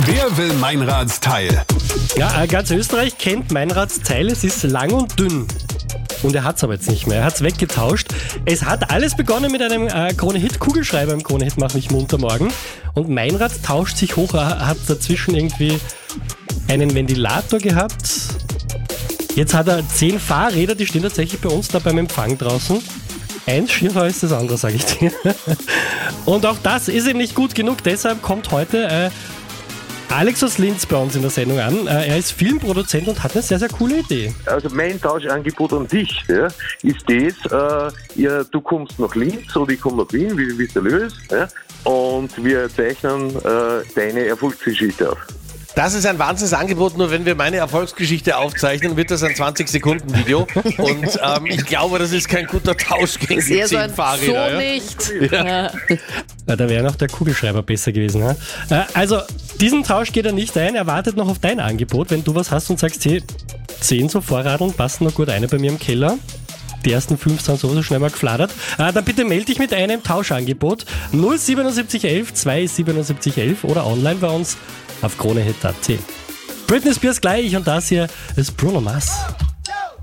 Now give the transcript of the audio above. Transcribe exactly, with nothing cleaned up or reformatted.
Wer will Meinrads Teil? Ja, ganz Österreich kennt Meinrads Teil. Es ist lang und dünn. Und er hat es aber jetzt nicht mehr. Er hat es weggetauscht. Es hat alles begonnen mit einem äh, Krone-Hit-Kugelschreiber im Krone-Hit Mach mich munter morgen. Und Meinrad tauscht sich hoch. Er hat dazwischen irgendwie einen Ventilator gehabt. Jetzt hat er zehn Fahrräder, die stehen tatsächlich bei uns da beim Empfang draußen. Eins schierer als das andere, sage ich dir. Und auch das ist ihm nicht gut genug. Deshalb kommt heute äh, Alex aus Linz bei uns in der Sendung an. Äh, er ist Filmproduzent und hat eine sehr, sehr coole Idee. Also mein Tauschangebot an dich ja, ist das, äh, ja, du kommst nach Linz oder ich komme nach Wien, wie, wie es der löst, ja, und wir zeichnen äh, deine Erfolgsgeschichte auf. Das ist ein Wahnsinnsangebot, nur wenn wir meine Erfolgsgeschichte aufzeichnen, wird das ein zwanzig-Sekunden-Video. Und ähm, ich glaube, das ist kein guter Tausch gegen Ist die eher so zehn ein Fahrräder. so Ja? nicht. Ja. Ja. Ja, da wäre noch der Kugelschreiber besser gewesen. Ja? Äh, also, diesen Tausch geht er nicht ein. Er wartet noch auf dein Angebot. Wenn du was hast und sagst, hey, zehn so Vorradeln passen noch gut eine bei mir im Keller. Die ersten fünf sind sowieso schnell mal geflattert. Äh, dann bitte melde dich mit einem Tauschangebot. null siebenundsiebzig elf zwei siebenundsiebzig elf oder online bei uns auf kronehit punkt at. Britney Spears gleich und das hier ist Bruno Mars.